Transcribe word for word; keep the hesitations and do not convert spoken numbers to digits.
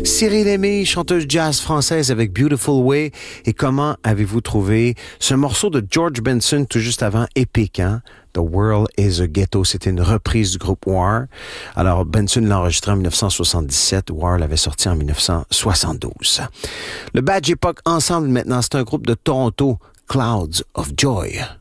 Cyril Aimé, chanteuse jazz française avec Beautiful Way. Et comment avez-vous trouvé ce morceau de George Benson tout juste avant, épique, hein? The World is a Ghetto. C'était une reprise du groupe War. Alors, Benson l'a enregistré en dix-neuf cent soixante-dix-sept. War l'avait sorti en dix-neuf cent soixante-douze. Le Badge Époque Ensemble, maintenant, c'est un groupe de Toronto, Clouds of Joy.